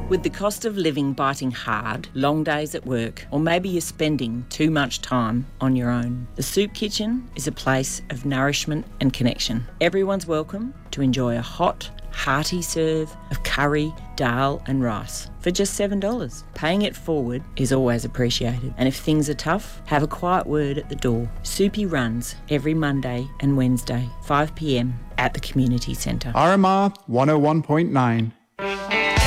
With the cost of living biting hard, long days at work, or maybe you're spending too much time on your own, the Soup Kitchen is a place of nourishment and connection. Everyone's welcome to enjoy a hot, hearty serve of curry, dal and rice for just $7. Paying it forward is always appreciated. And if things are tough, have a quiet word at the door. Soupy runs every Monday and Wednesday, 5 p.m. at the Community Centre. RMR 101.9.